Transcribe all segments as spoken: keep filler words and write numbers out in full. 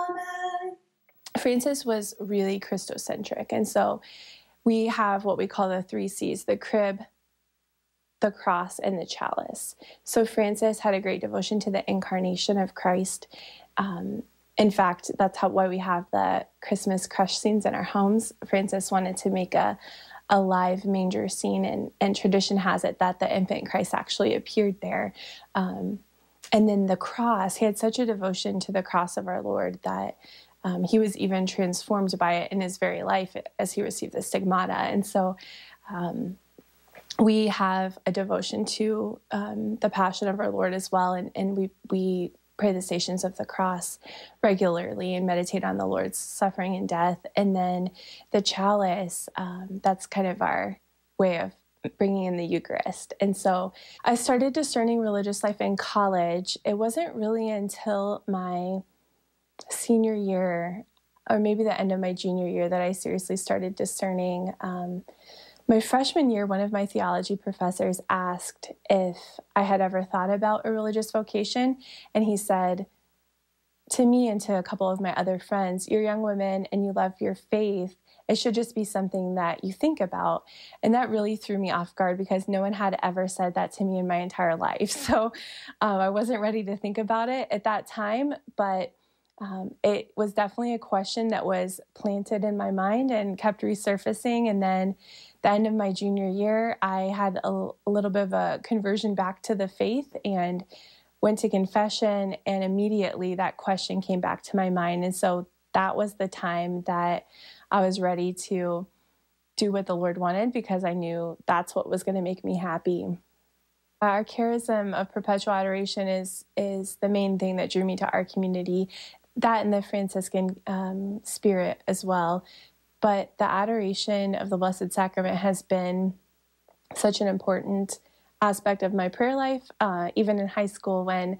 Amen. Francis was really Christocentric, and so we have what we call the three C's: the crib, the cross, and the chalice. So Francis had a great devotion to the incarnation of Christ. Um, in fact, that's how why we have the Christmas crush scenes in our homes. Francis wanted to make a, a live manger scene, and, and tradition has it that the infant Christ actually appeared there. Um, and then the cross, he had such a devotion to the cross of our Lord that um, he was even transformed by it in his very life as he received the stigmata. And so um, we have a devotion to um, the Passion of our Lord as well, and, and we we pray the Stations of the Cross regularly and meditate on the Lord's suffering and death. And then the chalice, um, that's kind of our way of bringing in the Eucharist. And so I started discerning religious life in college. It wasn't really until my senior year, or maybe the end of my junior year, that I seriously started discerning. Um, My freshman year, one of my theology professors asked if I had ever thought about a religious vocation, and he said to me and to a couple of my other friends, "You're young women and you love your faith. It should just be something that you think about." And that really threw me off guard because no one had ever said that to me in my entire life. So um, I wasn't ready to think about it at that time, but Um, it was definitely a question that was planted in my mind and kept resurfacing. And then the end of my junior year, I had a, a little bit of a conversion back to the faith and went to confession, and immediately that question came back to my mind. And so that was the time that I was ready to do what the Lord wanted, because I knew that's what was going to make me happy. Our charism of perpetual adoration is is the main thing that drew me to our community. That and the Franciscan um, spirit as well. But the adoration of the Blessed Sacrament has been such an important aspect of my prayer life. Uh, even in high school, when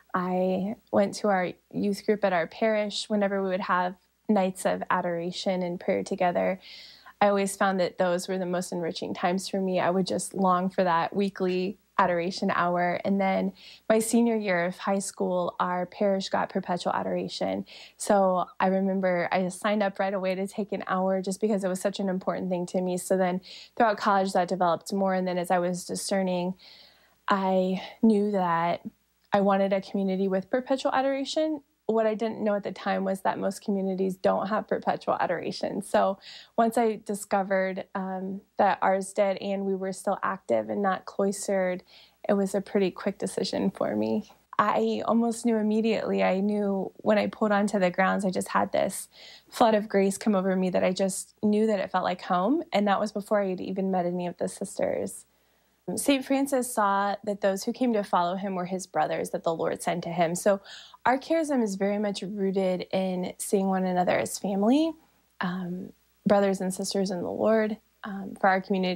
I went to our youth group at our parish, whenever we would have nights of adoration and prayer together, I always found that those were the most enriching times for me. I would just long for that weekly adoration hour. And then my senior year of high school, our parish got perpetual adoration. So I remember I just signed up right away to take an hour just because it was such an important thing to me. So then throughout college that developed more. And then as I was discerning, I knew that I wanted a community with perpetual adoration. What I didn't know at the time was that most communities don't have perpetual adoration. So once I discovered um, that ours did, and we were still active and not cloistered, it was a pretty quick decision for me. I almost knew immediately. I knew when I pulled onto the grounds, I just had this flood of grace come over me that I just knew that it felt like home. And that was before I had even met any of the sisters. Saint Francis saw that those who came to follow him were his brothers that the Lord sent to him. So our charism is very much rooted in seeing one another as family, um, brothers and sisters in the Lord. Um, for our community,